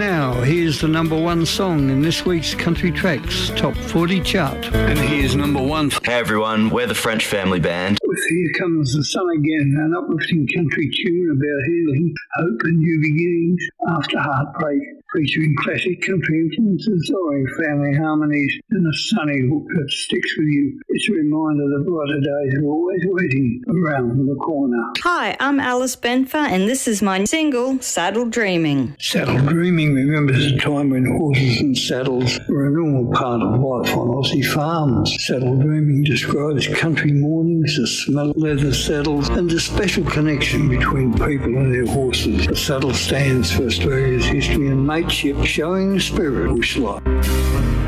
now, here's the number one song in this week's Country Tracks Top 40 chart. And here's number one. Hey everyone, we're the French Family Band. With Here Comes the Sun Again, an uplifting country tune about healing, hope and new beginnings after heartbreak, featuring classic country influences, soaring family harmonies, and a sunny hook that sticks with you. It's a reminder that brighter days are always waiting around the corner. Hi, I'm Alice Benfer, and this is my single, Saddle Dreaming. Saddle Dreaming remembers a time when horses and saddles were a normal part of life on Aussie farms. Saddle Dreaming describes country mornings, the smell of leather saddles, and the special connection between people and their horses. The saddle stands for Australia's history and mateship, showing the spirit of bush life.